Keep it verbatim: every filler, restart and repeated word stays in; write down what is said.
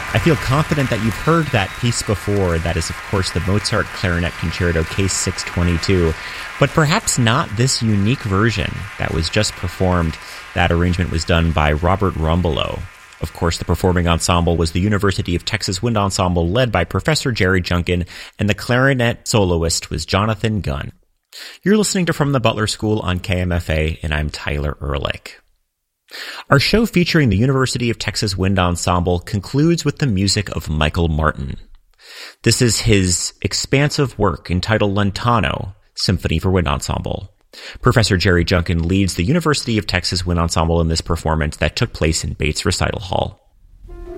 I feel confident that you've heard that piece before. That is, of course, the Mozart Clarinet Concerto Case six twenty-two, but perhaps not this unique version that was just performed. That arrangement was done by Robert Rumbelow. Of course, the performing ensemble was the University of Texas Wind Ensemble led by Professor Jerry Junkin, and the clarinet soloist was Jonathan Gunn. You're listening to From the Butler School on K M F A, and I'm Tyler Ehrlich. Our show featuring the University of Texas Wind Ensemble concludes with the music of Michael Martin. This is his expansive work entitled Lentano, Symphony for Wind Ensemble. Professor Jerry Junkin leads the University of Texas Wind Ensemble in this performance that took place in Bates Recital Hall.